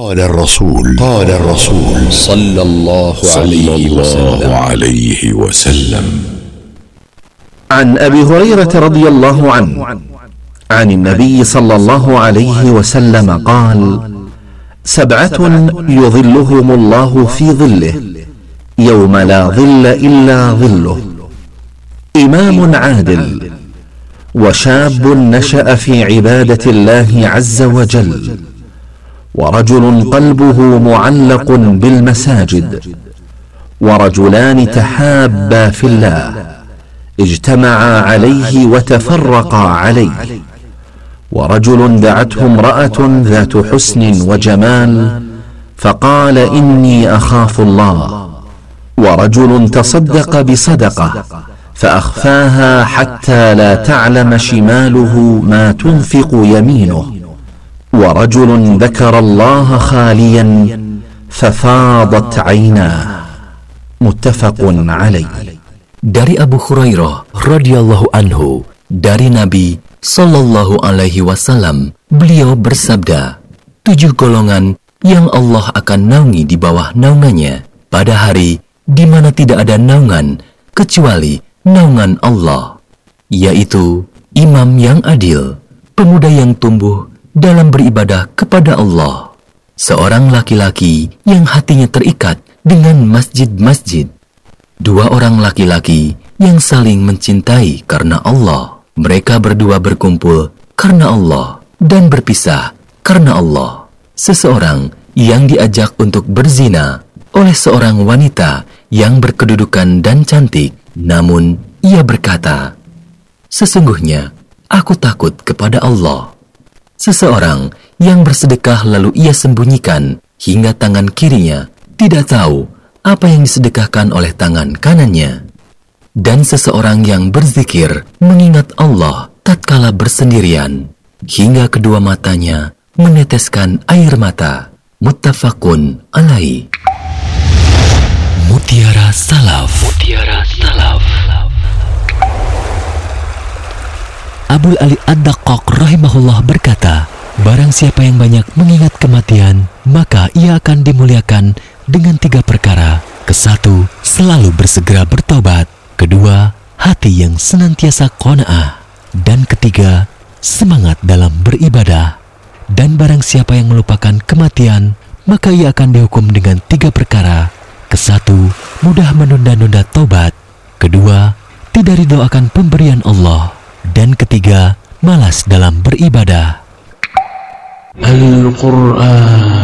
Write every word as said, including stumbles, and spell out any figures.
قال الرسول قال الرسول صلى الله عليه وسلم عن أبي هريرة رضي الله عنه عن النبي صلى الله عليه وسلم قال: سبعة يظلهم الله في ظله يوم لا ظل إلا ظله: إمام عادل، وشاب نشأ في عبادة الله عز وجل، ورجل قلبه معلق بالمساجد، ورجلان تحابا في الله اجتمعا عليه وتفرقا عليه، ورجل دعته امرأة ذات حسن وجمال فقال: إني أخاف الله، ورجل تصدق بصدقة فأخفاها حتى لا تعلم شماله ما تنفق يمينه، ورجل ذكر الله خاليا ففاضت عيناه. متفق عليه. Dari Abu Hurairah radhiyallahu anhu, dari Nabi sallallahu alaihi wasallam, beliau bersabda, tujuh golongan yang Allah akan naungi di bawah naungannya pada hari di mana tidak ada naungan kecuali naungan Allah, yaitu imam yang adil, pemuda yang tumbuh dalam beribadah kepada Allah, seorang laki-laki yang hatinya terikat dengan masjid-masjid, dua orang laki-laki yang saling mencintai karena Allah. Mereka berdua berkumpul karena Allah dan berpisah karena Allah. Seseorang yang diajak untuk berzina oleh seorang wanita yang berkedudukan dan cantik, namun ia berkata, sesungguhnya aku takut kepada Allah. Seseorang yang bersedekah lalu ia sembunyikan hingga tangan kirinya tidak tahu apa yang disedekahkan oleh tangan kanannya. Dan seseorang yang berzikir mengingat Allah tatkala bersendirian hingga kedua matanya meneteskan air mata. Muttafaqun alaih. Mutiara Salaf. Mutiara Salaf. Abul Ali Ad-Daqqaq rahimahullah berkata, barang siapa yang banyak mengingat kematian, maka ia akan dimuliakan dengan tiga perkara. Kesatu, selalu bersegera bertobat. Kedua, hati yang senantiasa qanaah. Dan ketiga, semangat dalam beribadah. Dan barang siapa yang melupakan kematian, maka ia akan dihukum dengan tiga perkara. Kesatu, mudah menunda-nunda tobat. Kedua, tidak ridho akan pemberian Allah. Dan ketiga, malas dalam beribadah. Al-Quran